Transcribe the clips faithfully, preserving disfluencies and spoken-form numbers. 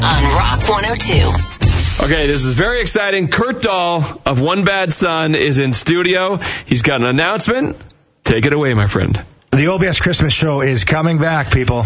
on Rock one oh two. Okay, this is very exciting. Kurt Dahl of One Bad Son is in studio. He's got an announcement. Take it away, my friend. The O B S Christmas show is coming back, people.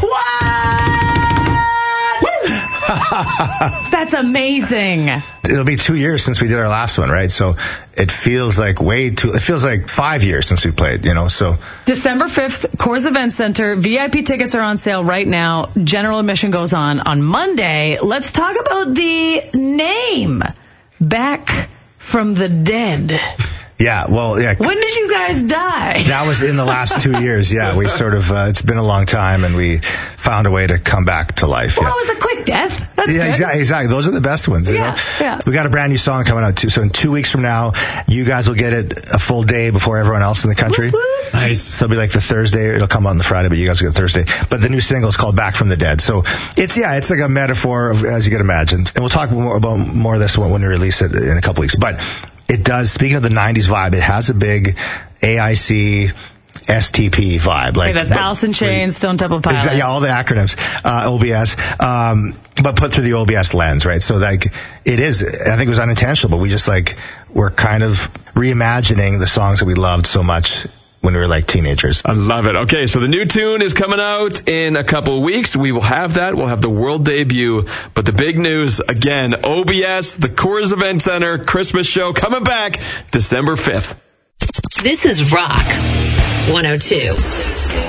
That's amazing. It'll be two years since we did our last one, right? So it feels like way too, it feels like five years since we played, you know, so. December fifth, Coors Event Center. V I P tickets are on sale right now. General admission goes on on Monday. Let's talk about the name. Back from the Dead. Yeah, well, yeah. When did you guys die? That was in the last two years, yeah. We sort of, uh, it's been a long time, and we found a way to come back to life. Well, yeah. it was a quick death. That's yeah, good. exactly, exactly. Those are the best ones, you yeah, know? Yeah. We got a brand new song coming out, too. So in two weeks from now, you guys will get it a full day before everyone else in the country. Whoop, whoop. Nice. So it'll be like the Thursday. It'll come out on the Friday, but you guys will get Thursday. But the new single is called Back from the Dead. So it's, yeah, it's like a metaphor, of, as you can imagine. And we'll talk more about more of this when we release it in a couple weeks. But it does, speaking of the nineties vibe, it has a big A I C S T P vibe. Like, okay, that's but, Alice in Chains, Stone Temple Pilots. Exactly, yeah, all the acronyms, uh, O B S, um, but put through the O B S lens, right? So like, it is, I think it was unintentional, but we just like, we're kind of reimagining the songs that we loved so much when we were like teenagers. I love it. Okay, so the new tune is coming out in a couple of weeks. We will have that. We'll have the world debut. But the big news, again, O B S, the Coors Event Center Christmas show coming back December fifth. This is Rock one oh two.